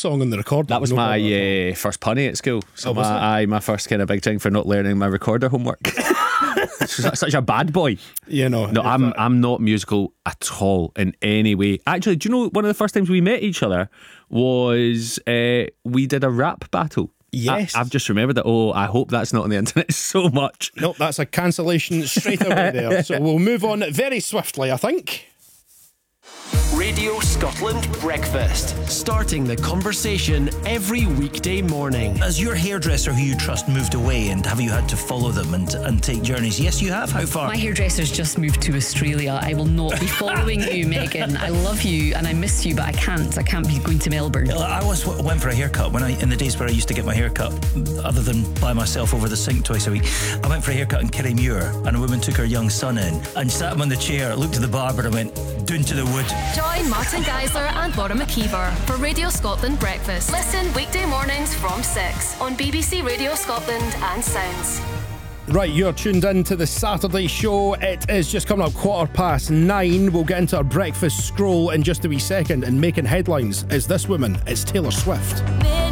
song on the recorder. That was my first punny at school. So my first kind of big thing for not learning my recorder homework. Such a bad boy. You know. No, I'm not musical at all in any way. Actually, do you know one of the first times we met each other was we did a rap battle. Yes. I've just remembered that. Oh, I hope that's not on the internet so much. Nope, that's a cancellation straight away there. So we'll move on very swiftly, I think. Radio Scotland Breakfast. Starting the conversation every weekday morning. Has your hairdresser who you trust moved away, and have you had to follow them and take journeys? Yes, you have. How far? My hairdresser's just moved to Australia. I will not be following you, Megan. I love you and I miss you, but I can't be going to Melbourne. I once went for a haircut in the days where I used to get my haircut, other than by myself over the sink twice a week. I went for a haircut in Kirriemuir, and a woman took her young son in and sat him on the chair, looked at the barber and went, "Doon to the wood." Join Martin Geisler and Laura McKeever for Radio Scotland Breakfast. Listen weekday mornings from 6 on BBC Radio Scotland and Sounds. Right, you're tuned in to the Saturday show. It is just coming up 9:15. We'll get into our breakfast scroll in just a wee second, and making headlines is this woman. It's Taylor Swift.